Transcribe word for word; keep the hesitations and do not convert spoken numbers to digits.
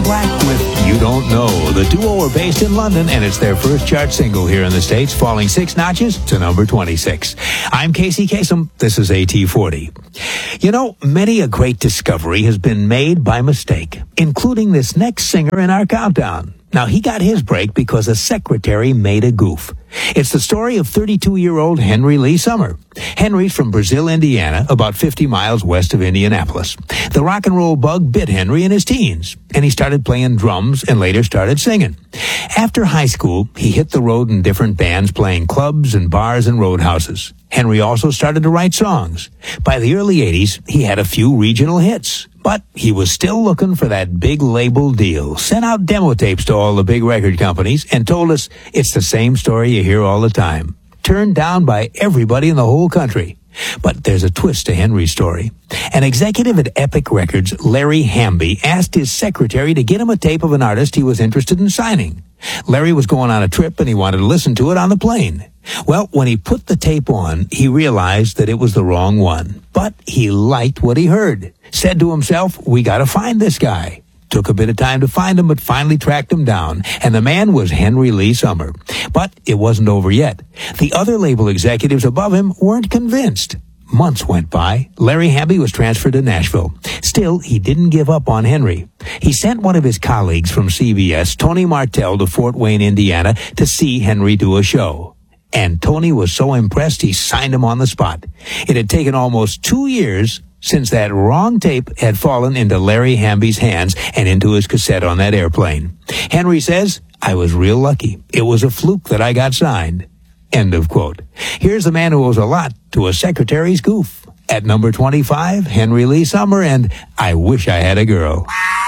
Black with You Don't Know. The duo are based in London, and it's their first chart single here in the States, falling six notches to number twenty-six. I'm Casey Kasem. This is A T forty. You know, many a great discovery has been made by mistake, including this next singer in our countdown. Now, he got his break because a secretary made a goof. It's the story of thirty-two-year-old Henry Lee Summer. Henry's from Brazil, Indiana, about fifty miles west of Indianapolis. The rock and roll bug bit Henry in his teens, and he started playing drums and later started singing. After high school, he hit the road in different bands playing clubs and bars and roadhouses. Henry also started to write songs. By the early eighties, he had a few regional hits. But he was still looking for that big label deal, sent out demo tapes to all the big record companies, and told us it's the same story you hear all the time. Turned down by everybody in the whole country. But there's a twist to Henry's story. An executive at Epic Records, Larry Hamby, asked his secretary to get him a tape of an artist he was interested in signing. Larry was going on a trip and he wanted to listen to it on the plane. Well, when he put the tape on, he realized that it was the wrong one. But he liked what he heard. Said to himself, we gotta find this guy. Took a bit of time to find him, but finally tracked him down. And the man was Henry Lee Summer. But it wasn't over yet. The other label executives above him weren't convinced. Months went by. Larry Hamby was transferred to Nashville. Still, he didn't give up on Henry. He sent one of his colleagues from C B S, Tony Martell, to Fort Wayne, Indiana, to see Henry do a show. And Tony was so impressed he signed him on the spot. It had taken almost two years since that wrong tape had fallen into Larry Hamby's hands and into his cassette on that airplane. Henry says, I was real lucky. It was a fluke that I got signed. End of quote. Here's the man who owes a lot to a secretary's goof. At number twenty-five, Henry Lee Summer and I Wish I Had a Girl.